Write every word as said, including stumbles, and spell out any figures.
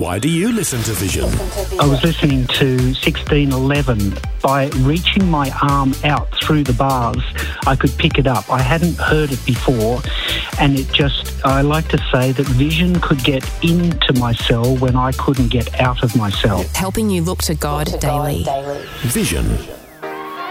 Why do you listen to Vision? I was listening to sixteen eleven. By reaching my arm out through the bars, I could pick it up. I hadn't heard it before, and it just, I like to say that Vision could get into my cell when I couldn't get out of my cell. Helping you look to God, Look to daily. God daily. Vision.